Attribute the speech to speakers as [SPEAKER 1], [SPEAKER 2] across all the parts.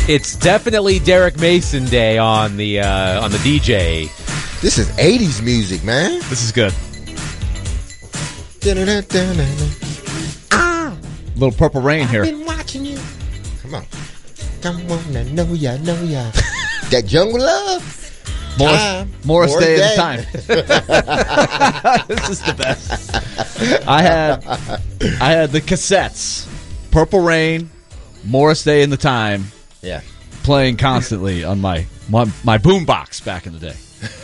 [SPEAKER 1] It's definitely Derek Mason Day on the DJ.
[SPEAKER 2] This is 80s music, man.
[SPEAKER 3] This is good. Little Purple Rain here.
[SPEAKER 2] I've been watching you. Come on. Come on, I know ya, know ya. That Jungle Love.
[SPEAKER 3] Morris Day at the time. This is the best. I had the cassettes. Purple Rain, Morris Day in the Time.
[SPEAKER 2] Yeah.
[SPEAKER 3] Playing constantly on my boombox back in the day.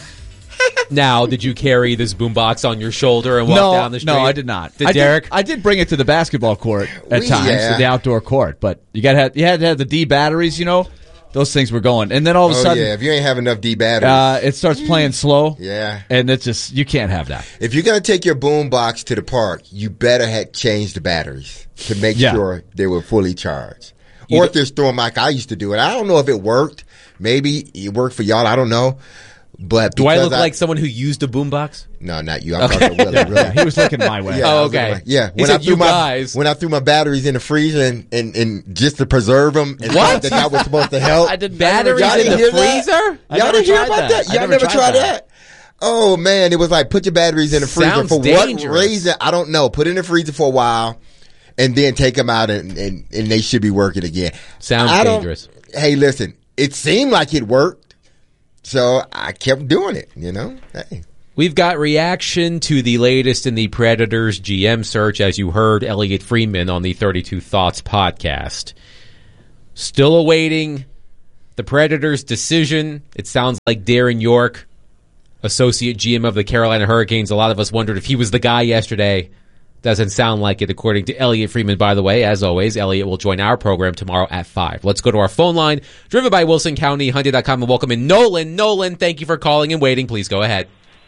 [SPEAKER 1] Now, did you carry this boombox on your shoulder and walk down the street?
[SPEAKER 3] No, I did not.
[SPEAKER 1] Derek?
[SPEAKER 3] I did bring it to the basketball court at times, to the outdoor court, but you had to have the D batteries, you know. Those things were going, and then all of a sudden,
[SPEAKER 2] if you ain't have enough D batteries,
[SPEAKER 3] it starts playing slow.
[SPEAKER 2] Yeah,
[SPEAKER 3] and it's just you can't have that.
[SPEAKER 2] If you're gonna take your boom box to the park, you better change the batteries to make sure they were fully charged. Or if there's storm, like I used to do it. I don't know if it worked. Maybe it worked for y'all. I don't know. But
[SPEAKER 1] do I look like someone who used a boombox?
[SPEAKER 2] No, not you. I'm talking to Willie. Really.
[SPEAKER 3] He was looking my way.
[SPEAKER 2] Yeah,
[SPEAKER 1] okay.
[SPEAKER 2] When I threw my batteries in the freezer and just to preserve them, and that was supposed to help.
[SPEAKER 1] I did batteries in the freezer.
[SPEAKER 2] Y'all didn't hear about that? Y'all never tried that? Oh man, it was like put your batteries in the freezer for dangerous. What reason? I don't know. Put it in the freezer for a while, and then take them out, and they should be working again.
[SPEAKER 1] Sounds dangerous.
[SPEAKER 2] Hey, listen. It seemed like it worked. So I kept doing it, you know. Hey.
[SPEAKER 1] We've got reaction to the latest in the Predators GM search, as you heard Elliot Friedman on the 32 Thoughts podcast. Still awaiting the Predators' decision. It sounds like Darren York, associate GM of the Carolina Hurricanes. A lot of us wondered if he was the guy yesterday. Doesn't sound like it, according to Elliot Friedman, by the way. As always, Elliot will join our program tomorrow at 5. Let's go to our phone line, driven by Wilson County, Hyundai.com, and welcome in Nolan. Nolan, thank you for calling and waiting. Please go ahead.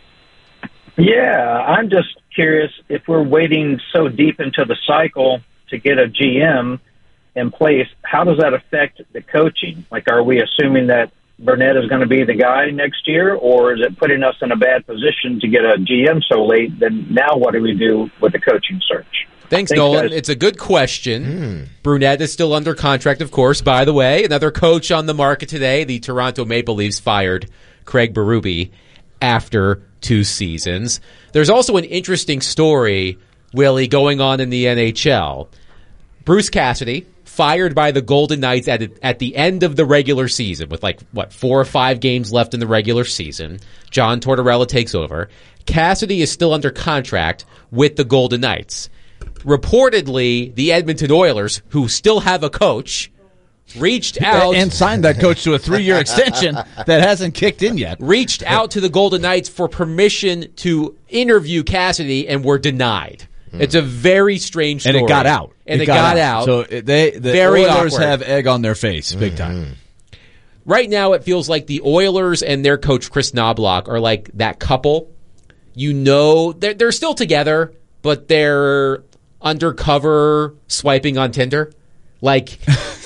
[SPEAKER 4] Yeah, I'm just curious if we're waiting so deep into the cycle to get a GM in place, how does that affect the coaching? Like, are we assuming that Burnett is going to be the guy next year, or is it putting us in a bad position to get a GM so late? Then now what do we do with the coaching search?
[SPEAKER 1] Thanks, Nolan. It's a good question. Brunette is still under contract, of course, by the way. Another coach on the market today, the Toronto Maple Leafs fired Craig Berube after 2 seasons. There's also an interesting story, Willie, going on in the NHL. Bruce Cassidy, fired by the Golden Knights at the end of the regular season with 4 or 5 games left in the regular season. John Tortorella takes over. Cassidy is still under contract with the Golden Knights. Reportedly, the Edmonton Oilers, who still have a coach, reached out
[SPEAKER 3] and signed that coach to a 3-year extension that hasn't kicked in yet.
[SPEAKER 1] Reached out to the Golden Knights for permission to interview Cassidy and were denied. It's a very strange story.
[SPEAKER 3] And it got out.
[SPEAKER 1] And it got out.
[SPEAKER 3] So the Oilers
[SPEAKER 1] awkward.
[SPEAKER 3] have egg on their face, big time.
[SPEAKER 1] Right now, it feels like the Oilers and their coach, Chris Knobloch, are like that couple. You know, they're still together, but they're undercover swiping on Tinder. Like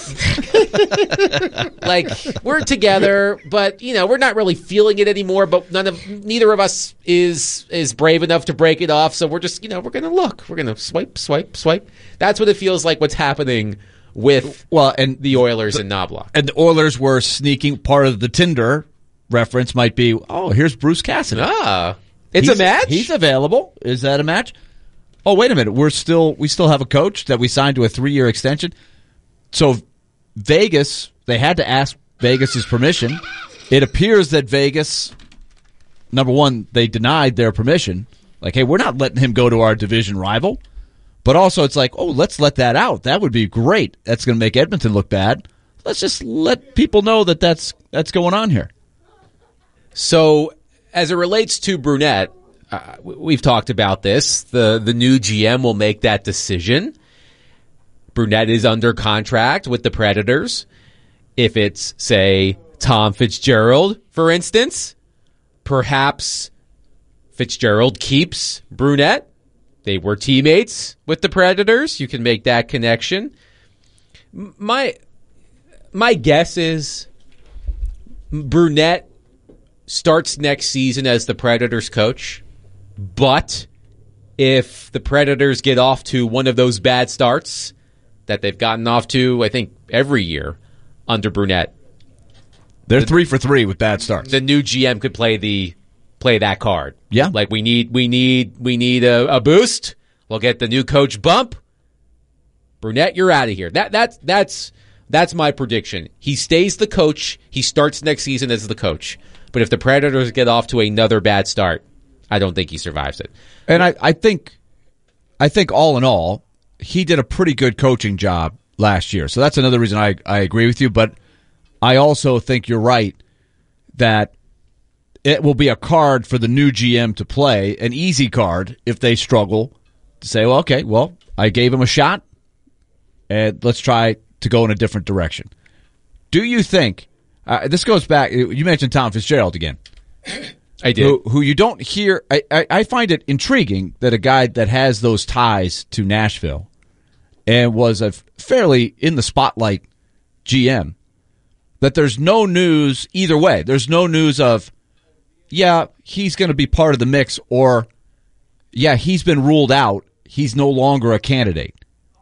[SPEAKER 1] we're together, but we're not really feeling it anymore. But neither of us is brave enough to break it off. So we're just we're gonna look. We're gonna swipe. That's what it feels like. What's happening with the Oilers and Knobloch.
[SPEAKER 3] And the Oilers were sneaking. Part of the Tinder reference might be, here's Bruce Cassidy.
[SPEAKER 1] It's a match.
[SPEAKER 3] He's available. Is that a match? Oh, wait a minute. We still have a coach that we signed to a 3-year extension. So Vegas, they had to ask Vegas's permission. It appears that Vegas, number one, they denied their permission. Like, hey, we're not letting him go to our division rival. But also it's like, let's let that out. That would be great. That's going to make Edmonton look bad. Let's just let people know that that's going on here.
[SPEAKER 1] So as it relates to Brunette, we've talked about this. The new GM will make that decision. Brunette is under contract with the Predators. If it's, say, Tom Fitzgerald, for instance, perhaps Fitzgerald keeps Brunette. They were teammates with the Predators. You can make that connection. My guess is Brunette starts next season as the Predators coach, but if the Predators get off to one of those bad starts that they've gotten off to, I think, every year under Brunette.
[SPEAKER 3] They're 3 for 3 with bad starts.
[SPEAKER 1] The new GM could play that card.
[SPEAKER 3] Yeah.
[SPEAKER 1] Like we need a boost. We'll get the new coach bump. Brunette, you're out of here. That's my prediction. He stays the coach. He starts next season as the coach. But if the Predators get off to another bad start, I don't think he survives it.
[SPEAKER 3] And I think all in all, he did a pretty good coaching job last year. So that's another reason I agree with you. But I also think you're right that it will be a card for the new GM to play, an easy card if they struggle to say, well, okay, well, I gave him a shot, and let's try to go in a different direction. Do you think, this goes back, you mentioned Tom Fitzgerald again.
[SPEAKER 1] I did.
[SPEAKER 3] Who you don't hear, I find it intriguing that a guy that has those ties to Nashville and was a fairly in the spotlight GM, that there's no news either way. There's no news of, yeah, he's going to be part of the mix, or, yeah, he's been ruled out. He's no longer a candidate.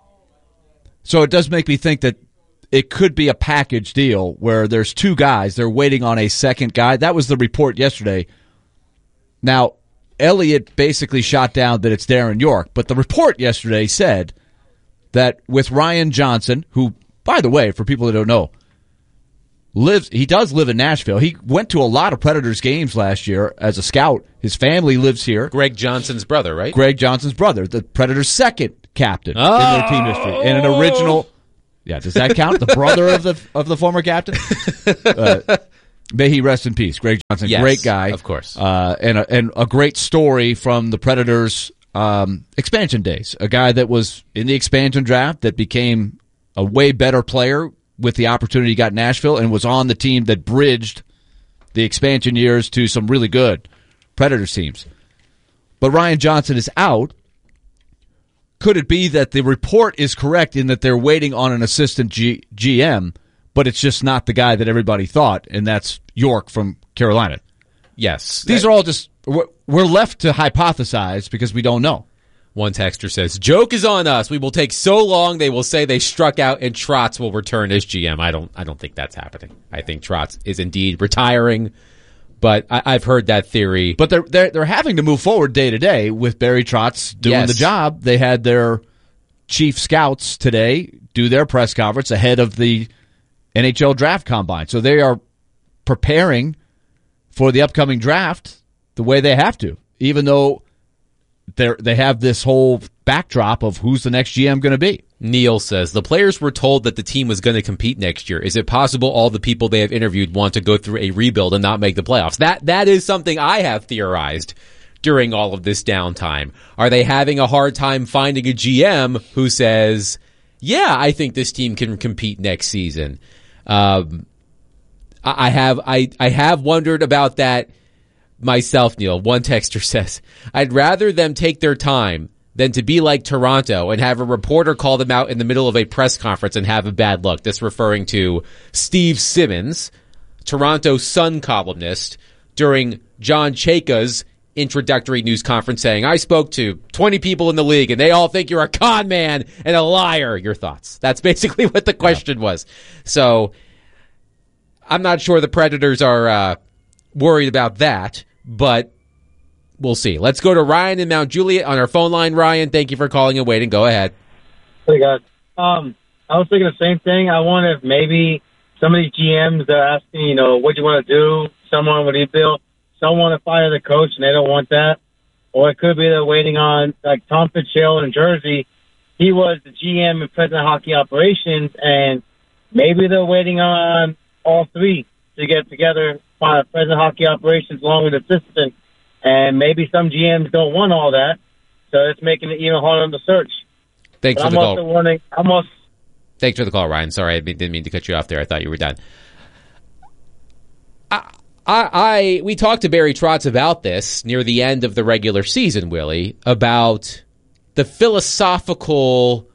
[SPEAKER 3] So it does make me think that it could be a package deal where there's two guys. They're waiting on a second guy. That was the report yesterday. Now, Elliott basically shot down that it's Darren York, but the report yesterday said that with Ryan Johnson, who, by the way, for people that don't know, he does live in Nashville. He went to a lot of Predators games last year as a scout. His family lives here.
[SPEAKER 1] Greg Johnson's brother, right?
[SPEAKER 3] Greg Johnson's brother, the Predators' second captain in their team history, and an original. Yeah, does that count? The brother of the former captain. May he rest in peace, Greg Johnson.
[SPEAKER 1] Yes,
[SPEAKER 3] great guy,
[SPEAKER 1] of course,
[SPEAKER 3] and a great story from the Predators' expansion days. A guy that was in the expansion draft that became a way better player with the opportunity he got in Nashville, and was on the team that bridged the expansion years to some really good Predators teams. But Ryan Johnson is out. Could it be that the report is correct in that they're waiting on an assistant GM, but it's just not the guy that everybody thought, and that's York from Carolina?
[SPEAKER 1] Yes.
[SPEAKER 3] These are all just, we're left to hypothesize because we don't know.
[SPEAKER 1] One texter says, joke is on us. We will take so long they will say they struck out and Trotz will return as GM. I don't think that's happening. I think Trotz is indeed retiring, but I've heard that theory.
[SPEAKER 3] But they're having to move forward day to day with Barry Trotz doing the job. They had their chief scouts today do their press conference ahead of the NHL draft combine. So they are preparing for the upcoming draft the way they have to, even though they have this whole backdrop of who's the next GM going to be.
[SPEAKER 1] Neil says, the players were told that the team was going to compete next year. Is it possible all the people they have interviewed want to go through a rebuild and not make the playoffs? That is something I have theorized during all of this downtime. Are they having a hard time finding a GM who says, yeah, I think this team can compete next season? I have wondered about that myself, Neil. One texter says, I'd rather them take their time than to be like Toronto and have a reporter call them out in the middle of a press conference and have a bad look. This referring to Steve Simmons, Toronto Sun columnist, during John Chayka's introductory news conference saying, I spoke to 20 people in the league and they all think you're a con man and a liar. Your thoughts? That's basically what the question was. So I'm not sure the Predators are worried about that, but we'll see. Let's go to Ryan in Mount Juliet on our phone line. Ryan, thank you for calling and waiting. Go ahead.
[SPEAKER 5] Hey, guys. I was thinking the same thing. I wonder if maybe some of these GMs, they're asking, what do you want to do? Some want to rebuild. Some want to fire the coach, and they don't want that. Or it could be they're waiting on, like Tom Fitzgerald in Jersey. He was the GM and president of hockey operations, and maybe they're waiting on all three to get together, president of hockey operations along with assistant. And maybe some GMs don't want all that, so it's making it even harder to search.
[SPEAKER 1] Thanks for the call. Thanks for the call, Ryan. Sorry, I didn't mean to cut you off there. I thought you were done. We talked to Barry Trotz about this near the end of the regular season, Willie, about the philosophical,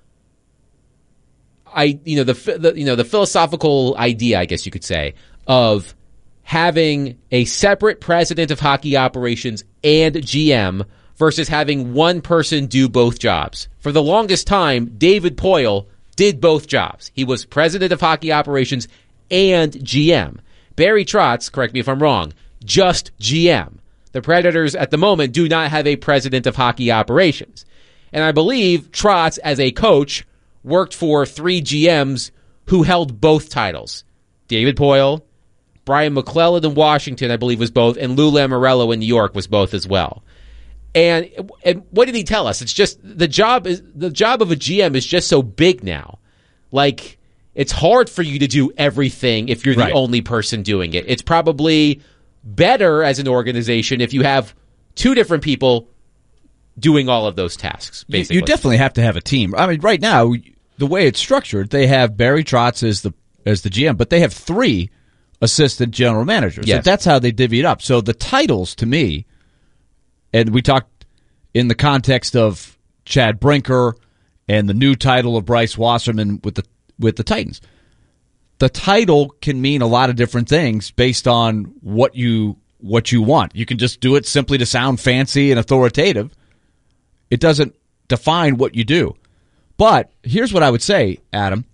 [SPEAKER 1] the philosophical idea, I guess you could say, of having a separate president of hockey operations and GM versus having one person do both jobs. For the longest time, David Poile did both jobs. He was president of hockey operations and GM. Barry Trotz, correct me if I'm wrong, just GM. The Predators at the moment do not have a president of hockey operations. And I believe Trotz, as a coach, worked for 3 GMs who held both titles. David Poile, Brian McClellan in Washington, I believe, was both, and Lou Lamoriello in New York was both as well. And what did he tell us? It's just the job of a GM is just so big now. Like, it's hard for you to do everything if you're the only person doing it. It's probably better as an organization if you have 2 different people doing all of those tasks, basically.
[SPEAKER 3] You definitely have to have a team. I mean, right now, the way it's structured, they have Barry Trotz as the GM, but they have 3 assistant general managers.
[SPEAKER 1] Yes.
[SPEAKER 3] So that's how they divvy it up. So the titles, to me, and we talked in the context of Chad Brinker and the new title of Bryce Wasserman with the Titans. The title can mean a lot of different things based on what you want. You can just do it simply to sound fancy and authoritative. It doesn't define what you do. But here's what I would say, Adam.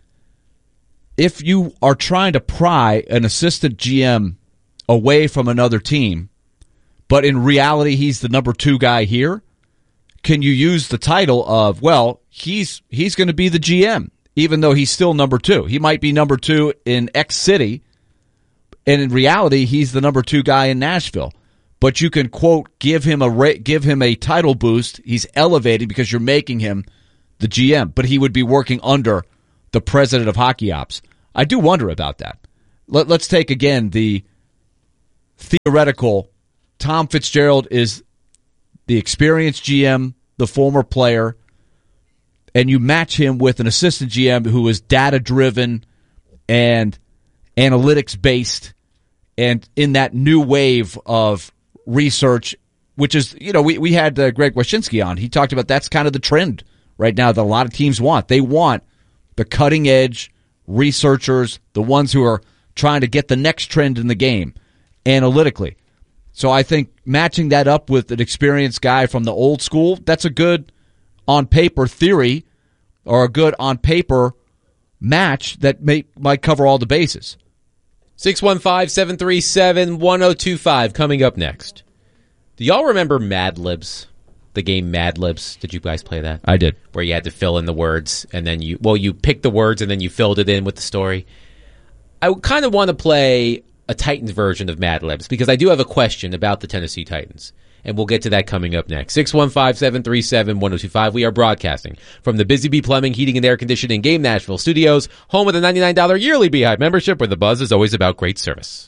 [SPEAKER 3] If you are trying to pry an assistant GM away from another team, but in reality he's the number 2 guy here, can you use the title of, well, he's going to be the GM, even though he's still number 2. He might be number 2 in X city, and in reality he's the number 2 guy in Nashville. But you can, quote, give him a title boost. He's elevated because you're making him the GM, but he would be working under the president of hockey ops. I do wonder about that. Let's take, again, the theoretical. Tom Fitzgerald is the experienced GM, the former player, and you match him with an assistant GM who is data-driven and analytics-based and in that new wave of research, which is, we had Greg Wyshynski on. He talked about that's kind of the trend right now that a lot of teams want. They want the cutting-edge researchers, the ones who are trying to get the next trend in the game analytically. So I think matching that up with an experienced guy from the old school, that's a good on-paper theory or a good on-paper match that might cover all the bases.
[SPEAKER 1] 615-737-1025 coming up next. Do y'all remember Mad Libs? The game Mad Libs? Did you guys play that?
[SPEAKER 3] I did.
[SPEAKER 1] Where you had to fill in the words, and then you picked the words, and then you filled it in with the story. I kind of want to play a Titans version of Mad Libs, because I do have a question about the Tennessee Titans, and we'll get to that coming up next. 615-737-1025. We are broadcasting from the Busy Bee Plumbing, Heating, and Air Conditioning Game Nashville Studios, home of the $99 yearly Beehive membership, where the buzz is always about great service.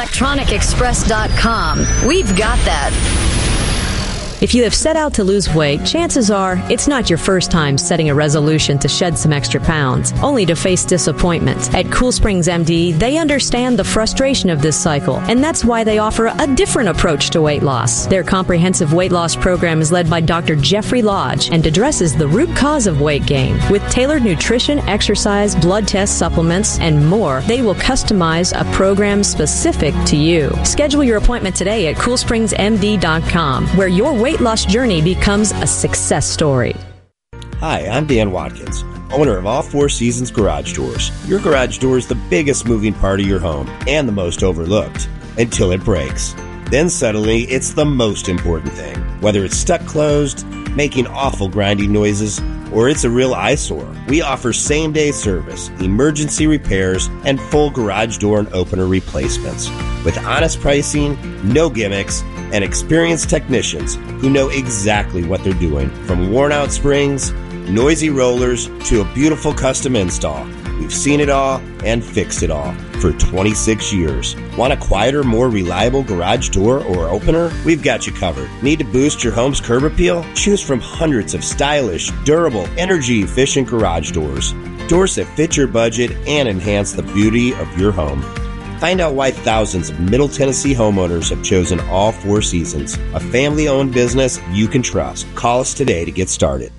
[SPEAKER 6] ElectronicExpress.com. We've got that. If you have set out to lose weight, chances are it's not your first time setting a resolution to shed some extra pounds, only to face disappointment. At Cool Springs MD, they understand the frustration of this cycle, and that's why they offer a different approach to weight loss. Their comprehensive weight loss program is led by Dr. Jeffrey Lodge and addresses the root cause of weight gain. With tailored nutrition, exercise, blood test supplements, and more, they will customize a program specific to you. Schedule your appointment today at CoolSpringsMD.com, where your weight loss journey becomes a success story.
[SPEAKER 7] Hi, I'm Dan Watkins, owner of All Four Seasons Garage Doors. Your garage door is the biggest moving part of your home and the most overlooked until it breaks. Then suddenly, it's the most important thing. Whether it's stuck closed, making awful grinding noises, or it's a real eyesore, we offer same-day service, emergency repairs, and full garage door and opener replacements. With honest pricing, no gimmicks, and experienced technicians who know exactly what they're doing. From worn-out springs, noisy rollers, to a beautiful custom install. We've seen it all and fixed it all for 26 years. Want a quieter, more reliable garage door or opener? We've got you covered. Need to boost your home's curb appeal? Choose from hundreds of stylish, durable, energy-efficient garage doors. Doors that fit your budget and enhance the beauty of your home. Find out why thousands of Middle Tennessee homeowners have chosen All Four Seasons, a family-owned business you can trust. Call us today to get started.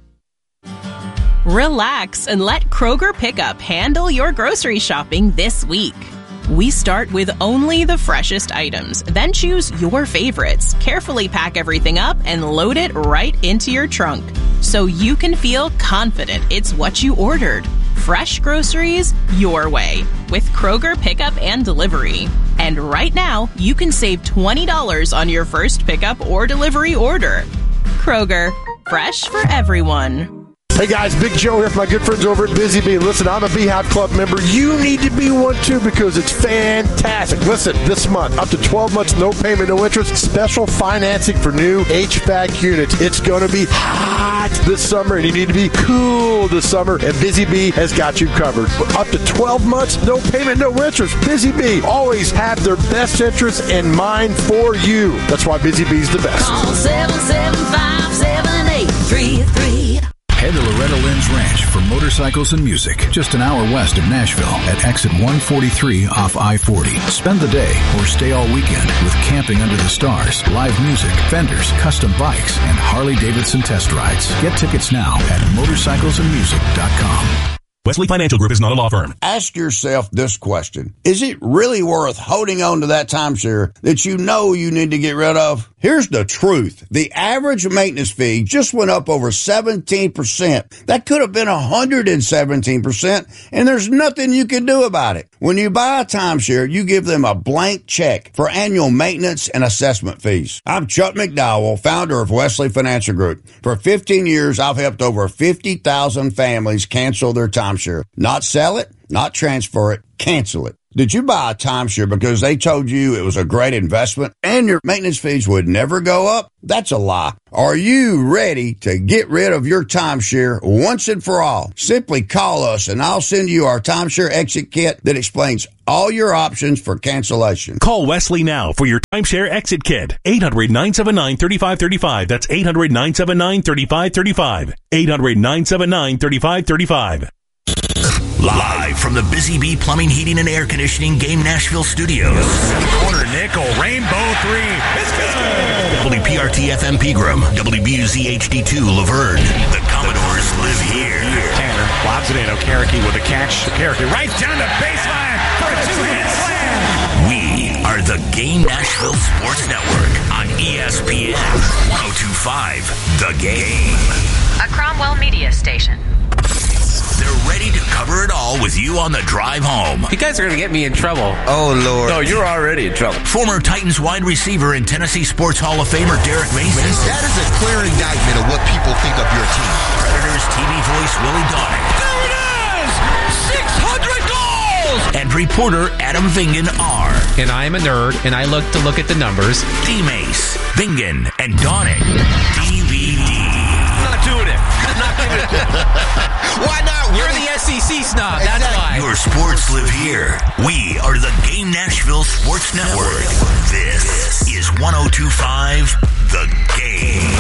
[SPEAKER 8] Relax and let Kroger Pickup handle your grocery shopping this week. We start with only the freshest items, then choose your favorites, carefully pack everything up, and load it right into your trunk so you can feel confident it's what you ordered. Fresh groceries your way with Kroger Pickup and Delivery. And right now, you can save $20 on your first pickup or delivery order. Kroger, fresh for everyone.
[SPEAKER 9] Hey guys, Big Joe here from my good friends over at Busy Bee. Listen, I'm a Beehive Club member. You need to be one too because it's fantastic. Listen, this month, up to 12 months, no payment, no interest, special financing for new HVAC units. It's going to be hot this summer and you need to be cool this summer, and Busy Bee has got you covered. Up to 12 months, no payment, no interest. Busy Bee always have their best interests in mind for you. That's why Busy Bee's the best.
[SPEAKER 10] Call 775-7833.
[SPEAKER 11] Head to Loretta Lynn's Ranch for motorcycles and music, just an hour west of Nashville at exit 143 off I-40. Spend the day or stay all weekend with camping under the stars, live music, vendors, custom bikes, and Harley-Davidson test rides. Get tickets now at motorcyclesandmusic.com.
[SPEAKER 12] Wesley Financial Group is not a law firm.
[SPEAKER 13] Ask yourself this question. Is it really worth holding on to that timeshare that you know you need to get rid of? Here's the truth. The average maintenance fee just went up over 17%. That could have been 117%, and there's nothing you can do about it. When you buy a timeshare, you give them a blank check for annual maintenance and assessment fees. I'm Chuck McDowell, founder of Wesley Financial Group. For 15 years, I've helped over 50,000 families cancel their timeshare. Not sell it, not transfer it, cancel it. Did you buy a timeshare because they told you it was a great investment and your maintenance fees would never go up? That's a lie. Are you ready to get rid of your timeshare once and for all? Simply call us and I'll send you our timeshare exit kit that explains all your options for cancellation.
[SPEAKER 12] Call Wesley now for your timeshare exit kit. 800-979-3535. That's 800-979-3535. 800-979-3535.
[SPEAKER 14] Live from the Busy Bee Plumbing, Heating, and Air Conditioning Game Nashville Studios.
[SPEAKER 15] Corner nickel, rainbow three. It's good.
[SPEAKER 14] WPRT FM Pegram, WBUZ HD2 Laverne. The Commodores live here.
[SPEAKER 15] Tanner lobs it in. Okereke with a catch. Okereke right down the baseline for a two-hit slam.
[SPEAKER 14] We are the Game Nashville Sports Network on ESPN 102.5 The Game.
[SPEAKER 16] A Cromwell Media Station.
[SPEAKER 14] They're ready to cover it all with you on the drive home.
[SPEAKER 17] You guys are going to get me in trouble.
[SPEAKER 2] Oh, Lord.
[SPEAKER 17] No, you're already in trouble.
[SPEAKER 14] Former Titans wide receiver and Tennessee Sports Hall of Famer Derek Mason.
[SPEAKER 2] That is a clear indictment of what people think of your team.
[SPEAKER 14] Predators TV voice Willie Donick.
[SPEAKER 15] There it is! 600 goals!
[SPEAKER 14] And reporter Adam Vingan are.
[SPEAKER 1] And I am a nerd, and I look at the numbers.
[SPEAKER 14] D-Mace, Vingan, and Donick. DVD.
[SPEAKER 17] I'm not doing it. I'm not doing it.
[SPEAKER 2] Why not?
[SPEAKER 17] You're the SEC snob. That's why.
[SPEAKER 14] Your sports live here. We are the Game Nashville Sports Network. This is 102.5 The Game.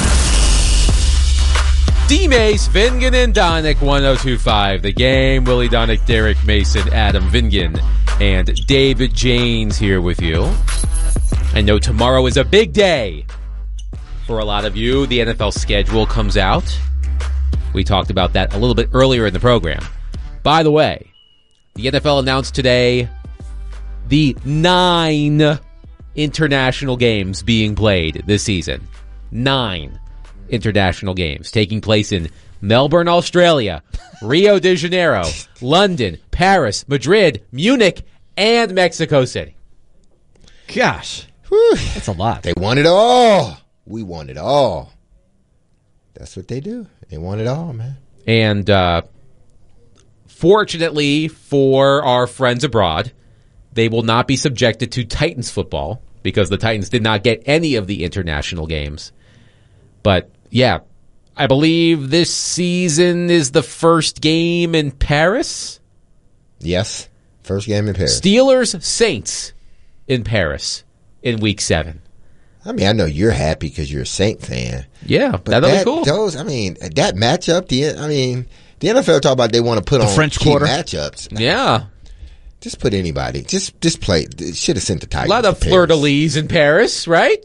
[SPEAKER 1] D-Mace, Vingan, and Donick, 102.5 The Game. Willie Donick, Derek Mason, Adam Vingan, and David Janes here with you. I know tomorrow is a big day for a lot of you. The NFL schedule comes out. We talked about that a little bit earlier in the program. By the way, the NFL announced today the 9 international games being played this season. 9 international games taking place in Melbourne, Australia, Rio de Janeiro, London, Paris, Madrid, Munich, and Mexico City.
[SPEAKER 3] Gosh, that's a lot.
[SPEAKER 2] They want it all. We want it all. That's what they do. They want it all, man.
[SPEAKER 1] And fortunately for our friends abroad, they will not be subjected to Titans football because the Titans did not get any of the international games. But, yeah, I believe this season is the first game in Paris?
[SPEAKER 2] Yes, first game in Paris.
[SPEAKER 1] Steelers, Saints in Paris in Week 7.
[SPEAKER 2] I mean, I know you're happy because you're a Saint fan.
[SPEAKER 1] Yeah,
[SPEAKER 2] but
[SPEAKER 1] that'll be cool.
[SPEAKER 2] That matchup, the NFL talk about they want to put on
[SPEAKER 3] French
[SPEAKER 2] key
[SPEAKER 3] Quarter
[SPEAKER 2] matchups.
[SPEAKER 1] Yeah.
[SPEAKER 2] Just put anybody. Just play. Should have sent the Titans.
[SPEAKER 1] A lot of fleur-de-lis in Paris, right?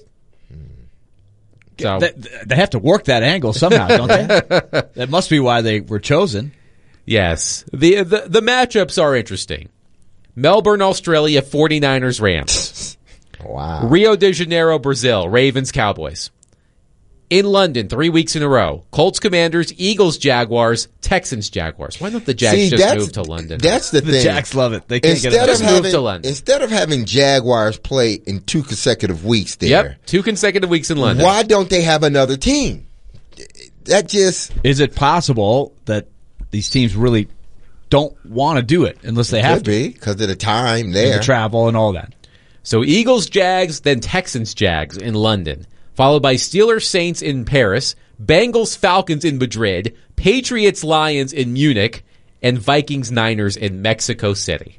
[SPEAKER 3] So they have to work that angle somehow, don't they? That must be why they were chosen.
[SPEAKER 1] Yes. The matchups are interesting. Melbourne, Australia, 49ers, Rams.
[SPEAKER 2] Wow.
[SPEAKER 1] Rio de Janeiro, Brazil, Ravens, Cowboys. In London, 3 weeks in a row. Colts, Commanders, Eagles, Jaguars, Texans, Jaguars. Why don't the Jags just move to London?
[SPEAKER 2] That's the thing.
[SPEAKER 3] The Jags love it. They can't get it.
[SPEAKER 1] Just move to London.
[SPEAKER 2] Instead of having Jaguars play in 2 consecutive weeks there.
[SPEAKER 1] Yep, 2 consecutive weeks in London.
[SPEAKER 2] Why don't they have another team? That just...
[SPEAKER 3] Is it possible that these teams really don't want to do it unless they have to?
[SPEAKER 2] Could be, because of the time there.
[SPEAKER 3] And the travel and all that.
[SPEAKER 1] So Eagles, Jags, then Texans, Jags in London. Followed by Steelers, Saints in Paris, Bengals, Falcons in Madrid, Patriots, Lions in Munich, and Vikings, Niners in Mexico City.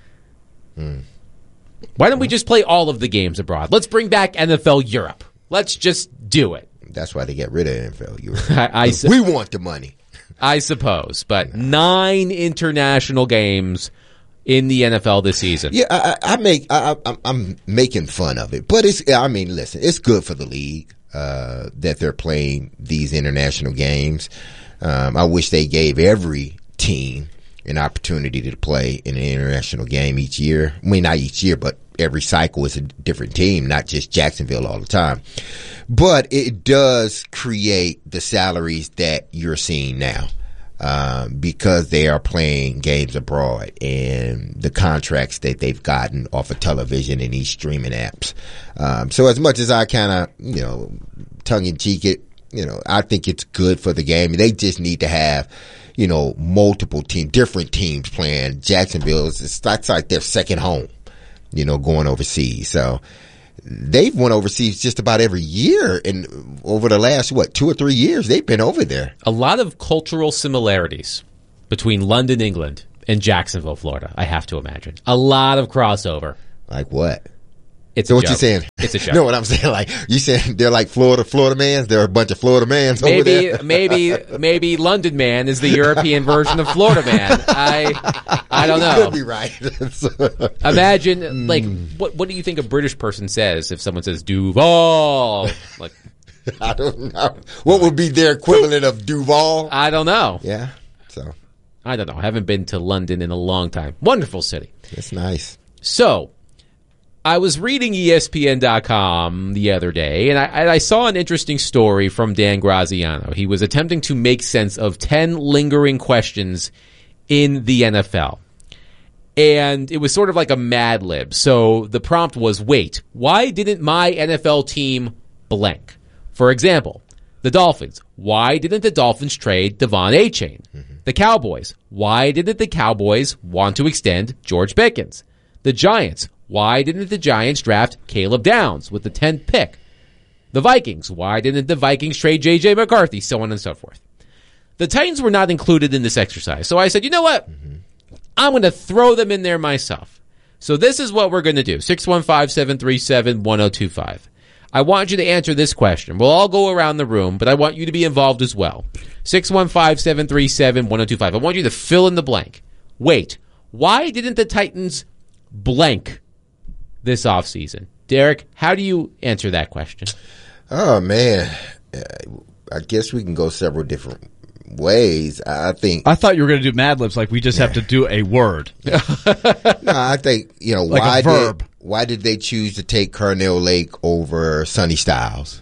[SPEAKER 1] Why don't we just play all of the games abroad? Let's bring back NFL Europe. Let's just do it.
[SPEAKER 2] That's why they get rid of NFL Europe. We want the money.
[SPEAKER 1] I suppose, but 9 international games in the NFL this season.
[SPEAKER 2] Yeah, I'm making fun of it, but listen, it's good for the league that they're playing these international games. I wish they gave every team an opportunity to play in an international game each year. I mean, not each year, but every cycle is a different team, not just Jacksonville all the time. But it does create the salaries that you're seeing now. Because they are playing games abroad and the contracts that they've gotten off of television and these streaming apps. So as much as I kind of, tongue in cheek it, I think it's good for the game. They just need to have, multiple different teams playing. Jacksonville, that's like their second home, going overseas. So they've went overseas just about every year, and over the last 2 or 3 years, they've been over there.
[SPEAKER 1] A lot of cultural similarities between London, England, and Jacksonville, Florida. I have to imagine a lot of crossover.
[SPEAKER 2] Like what?
[SPEAKER 1] It's
[SPEAKER 2] so
[SPEAKER 1] a
[SPEAKER 2] what
[SPEAKER 1] joke.
[SPEAKER 2] you saying?
[SPEAKER 1] It's a joke.
[SPEAKER 2] No, what I'm saying, like you saying they're like Florida mans. There are a bunch of Florida mans over there.
[SPEAKER 1] Maybe London man is the European version of Florida man. I don't know.
[SPEAKER 2] You could be right.
[SPEAKER 1] Imagine, what do you think a British person says if someone says Duval? Like,
[SPEAKER 2] I don't know. What would be their equivalent of Duval?
[SPEAKER 1] I don't know.
[SPEAKER 2] Yeah. So
[SPEAKER 1] I don't know. I haven't been to London in a long time. Wonderful city.
[SPEAKER 2] It's nice.
[SPEAKER 1] So I was reading ESPN.com the other day, and I saw an interesting story from Dan Graziano. He was attempting to make sense of 10 lingering questions in the NFL. And it was sort of like a Mad Lib. So the prompt was, wait, why didn't my NFL team blank? For example, the Dolphins. Why didn't the Dolphins trade Devon Achane? The Cowboys. Why didn't the Cowboys want to extend George Pickens? The Giants. Why didn't the Giants draft Caleb Downs with the 10th pick? The Vikings. Why didn't the Vikings trade J.J. McCarthy? So on and so forth. The Titans were not included in this exercise. So I said, you know what? I'm going to throw them in there myself. So this is what we're going to do. 615-737-1025. I want you to answer this question. We'll all go around the room, but I want you to be involved as well. 615-737-1025. I want you to fill in the blank. Wait, why didn't the Titans blank this offseason? Derek, how do you answer that question?
[SPEAKER 2] Oh, man. I guess we can go several different ways. I
[SPEAKER 3] thought you were going to do Mad Libs, like we just have to do a word.
[SPEAKER 2] No, I think,
[SPEAKER 3] like
[SPEAKER 2] why did they choose to take Carnell Lake over Sonny Styles?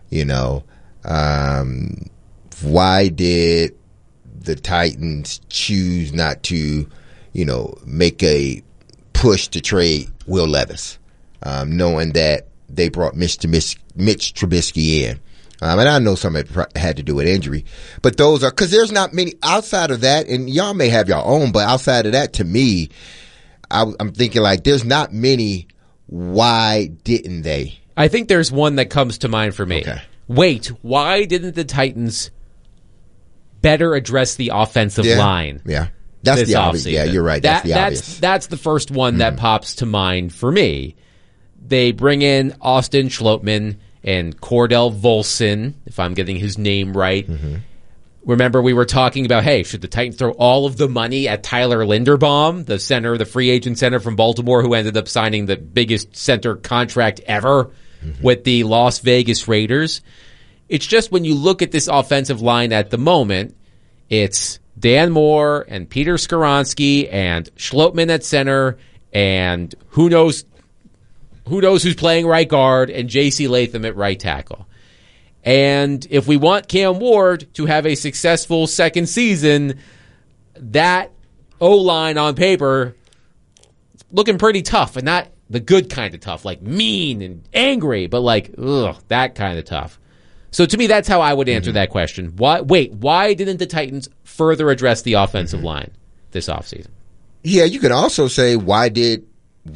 [SPEAKER 2] Why did the Titans choose not to, make a push to trade Will Levis, knowing that they brought Mitch Trubisky in? And I know some of it had to do with injury, but those are, because there's not many outside of that, and y'all may have your own, but outside of that, to me, I'm thinking like there's not many. Why didn't they?
[SPEAKER 1] I think there's one that comes to mind for me.
[SPEAKER 2] Okay.
[SPEAKER 1] Wait, why didn't the Titans better address the offensive line?
[SPEAKER 2] Yeah. That's the obvious. Yeah, you're right. That's the obvious.
[SPEAKER 1] That's the first one that pops to mind for me. They bring in Austin Schlottman and Cordell Volson, if I'm getting his name right. Remember, we were talking about, hey, should the Titans throw all of the money at Tyler Linderbaum, the free agent center from Baltimore, who ended up signing the biggest center contract ever with the Las Vegas Raiders? It's just when you look at this offensive line at the moment, it's Dan Moore and Peter Skoronski and Schlottman at center, and who knows who's playing right guard, and J.C. Latham at right tackle. And if we want Cam Ward to have a successful second season, that O-line on paper looking pretty tough, and not the good kind of tough, like mean and angry, but like, that kind of tough. So to me, that's how I would answer that question. Why didn't the Titans further address the offensive line this offseason?
[SPEAKER 2] Yeah, you can also say why didn't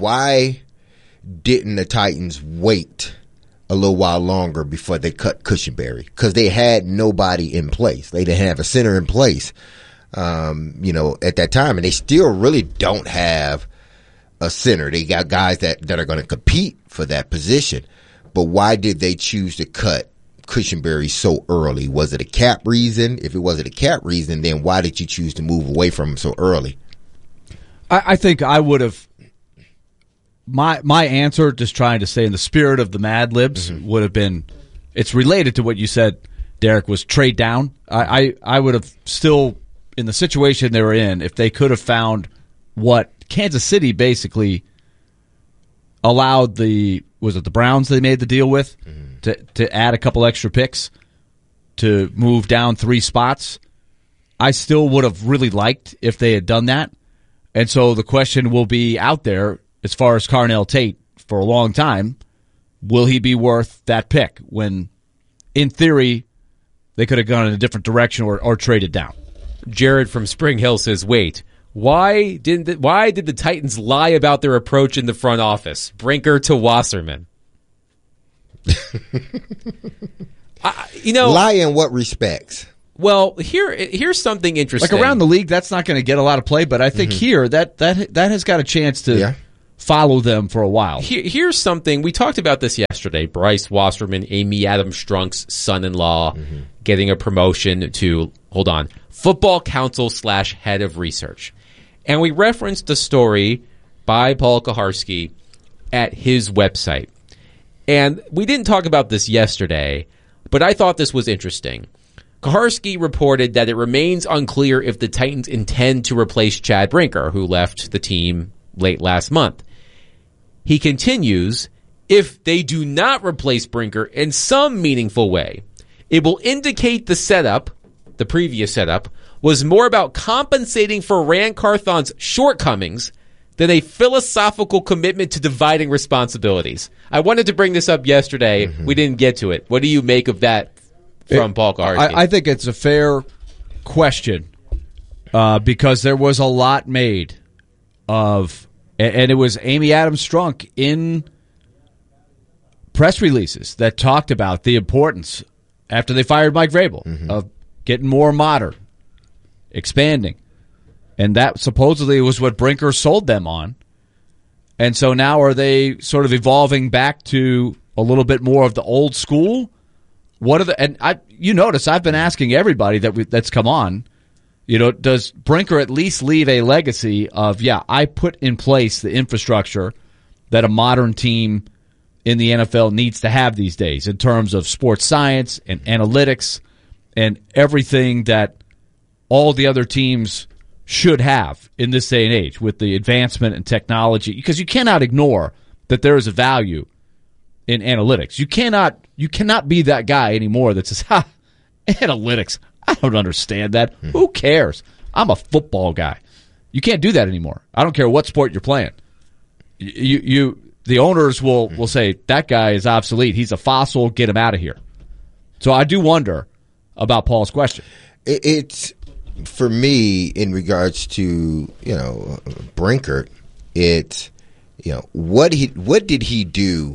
[SPEAKER 2] the Titans wait a little while longer before they cut Cushenberry? Because they had nobody in place. They didn't have a center in place, at that time, and they still really don't have a center. They got guys that are going to compete for that position. But why did they choose to cut Cushenberry so early? Was it a cap reason? If it wasn't a cap reason, then why did you choose to move away from him so early?
[SPEAKER 3] I think I would have. My answer, just trying to stay in the spirit of the Mad Libs, would have been, it's related to what you said, Derek, was trade down. I would have still, in the situation they were in, if they could have found what Kansas City basically allowed was it the Browns they made the deal with to add a couple extra picks to move down 3 spots, I still would have really liked if they had done that. And so the question will be out there as far as Carnell Tate for a long time. Will he be worth that pick when, in theory, they could have gone in a different direction or traded down?
[SPEAKER 1] Jared from Spring Hill says, wait, why did the Titans lie about their approach in the front office? Brinker to Wasserman.
[SPEAKER 2] Lie in what respects?
[SPEAKER 1] Well, here's something interesting.
[SPEAKER 3] Like around the league, that's not going to get a lot of play, but I think here that has got a chance to follow them for a while.
[SPEAKER 1] Here's something. We talked about this yesterday. Bryce Wasserman, Amy Adams Strunk's son-in-law, getting a promotion to, Football Council / head of research. And we referenced a story by Paul Kuharsky at his website. And we didn't talk about this yesterday, but I thought this was interesting. Kuharsky reported that it remains unclear if the Titans intend to replace Chad Brinker, who left the team late last month. He continues, if they do not replace Brinker in some meaningful way, it will indicate the previous setup, was more about compensating for Ran Carthon's shortcomings than a philosophical commitment to dividing responsibilities. I wanted to bring this up yesterday. We didn't get to it. What do you make of that from Paul Kuharsky?
[SPEAKER 3] I think it's a fair question because there was a lot made of, and it was Amy Adams Strunk in press releases that talked about the importance, after they fired Mike Vrabel, of getting more modern, expanding. And that supposedly was what Brinker sold them on. And so now are they sort of evolving back to a little bit more of the old school? You notice I've been asking everybody that's come on, does Brinker at least leave a legacy of, I put in place the infrastructure that a modern team in the NFL needs to have these days in terms of sports science and analytics and everything that all the other teams should have in this day and age with the advancement in technology, because you cannot ignore that there is a value in analytics. You cannot be that guy anymore that says, analytics, I don't understand that. Who cares? I'm a football guy. You can't do that anymore. I don't care what sport you're playing. The owners will say, that guy is obsolete. He's a fossil. Get him out of here. So I do wonder about Paul's question.
[SPEAKER 2] It's, for me, in regards to, Brinker, it's, what did he do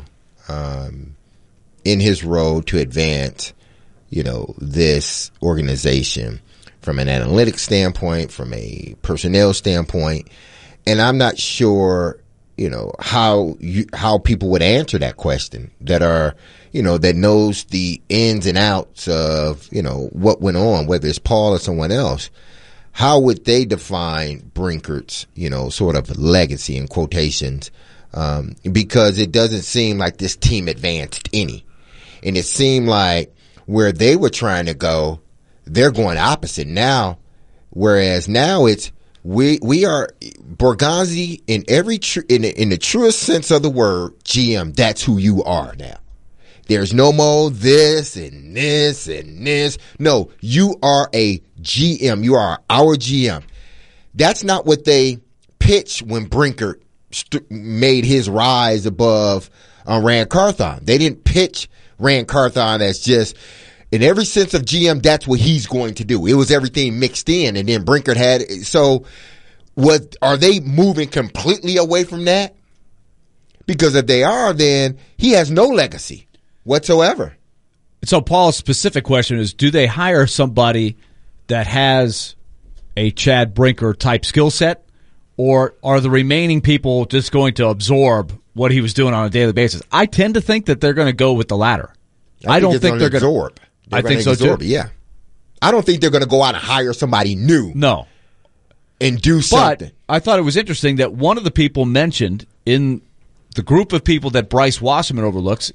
[SPEAKER 2] in his role to advance, this organization from an analytics standpoint, from a personnel standpoint? And I'm not sure, how people would answer that question that are, that knows the ins and outs of, what went on, whether it's Paul or someone else. How would they define Brinker's, sort of legacy in quotations? Because it doesn't seem like this team advanced any. And it seemed like where they were trying to go, they're going opposite now. Whereas now it's, we are Borgonzi in the truest sense of the word, GM. That's who you are now. There's no more this and this and this. No, you are a GM. You are our GM. That's not what they pitched when Brinkert made his rise above Rand Carthon. They didn't pitch Rand Carthon as just, in every sense of GM, that's what he's going to do. It was everything mixed in, and then Brinkert had. So, are they moving completely away from that? Because if they are, then he has no legacy whatsoever.
[SPEAKER 3] So Paul's specific question is, do they hire somebody that has a Chad Brinker type skill set, or are the remaining people just going to absorb what he was doing on a daily basis? I tend to think that they're going to go with the latter. I don't think they're going to
[SPEAKER 2] absorb.
[SPEAKER 3] I think so too.
[SPEAKER 2] Yeah. I don't think they're going to go out and hire somebody new.
[SPEAKER 3] No.
[SPEAKER 2] And do something.
[SPEAKER 3] But I thought it was interesting that one of the people mentioned in the group of people that Bryce Wasserman overlooks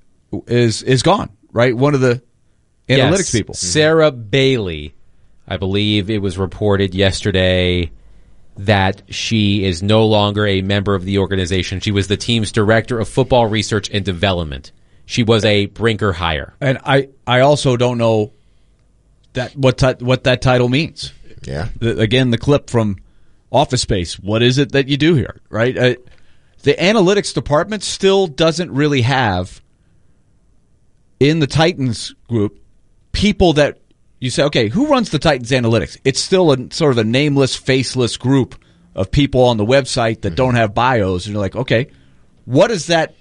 [SPEAKER 3] is gone, right? One of the analytics people.
[SPEAKER 1] Sarah Bailey, I believe it was reported yesterday that she is no longer a member of the organization. She was the team's director of football research and development. She was a Brinker hire.
[SPEAKER 3] And I also don't know that what that title means.
[SPEAKER 2] Yeah.
[SPEAKER 3] Again, the clip from Office Space. What is it that you do here, right? The analytics department still doesn't really have, in the Titans group, people that you say, okay, who runs the Titans analytics? It's still a sort of a nameless, faceless group of people on the website that don't have bios. And you're like, okay, what is that?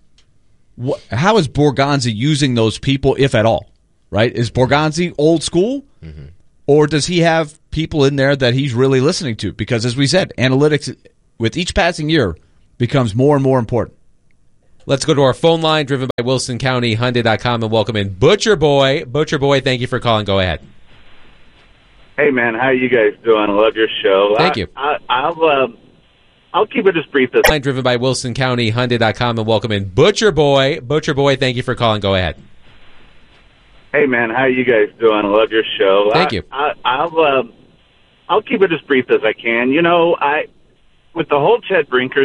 [SPEAKER 3] How is Borgonzi using those people, if at all? Right? Is Borgonzi old school? Mm-hmm. Or does he have people in there that he's really listening to? Because, as we said, analytics, with each passing year, becomes more and more important.
[SPEAKER 1] Let's go to our phone line, driven by WilsonCountyHyundai.com, and welcome in Butcher Boy. Butcher Boy, thank you for calling. Go ahead.
[SPEAKER 10] Hey, man, how you guys doing? I love your show.
[SPEAKER 1] Thank you.
[SPEAKER 10] I'll keep it as brief as...
[SPEAKER 1] Line driven by WilsonCountyHyundai.com, and welcome in Butcher Boy. Butcher Boy, thank you for calling. Go ahead.
[SPEAKER 10] Hey, man, how you guys doing? I love your show.
[SPEAKER 1] Thank you.
[SPEAKER 10] I'll keep it as brief as I can. You know, with the whole Chad Brinker